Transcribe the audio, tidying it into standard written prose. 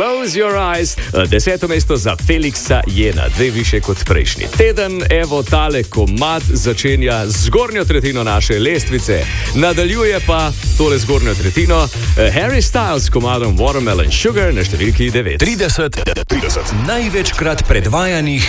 Close Your Eyes. 10. mesto za Felixa Jena, 2 više kot prejšnji teden. Evo, tale komad začenja zgornjo tretjino naše lestvice. Nadaljuje pa tole zgornjo tretjino Harry Styles s komadom Watermelon Sugar na številki 9. 30 največkrat predvajanih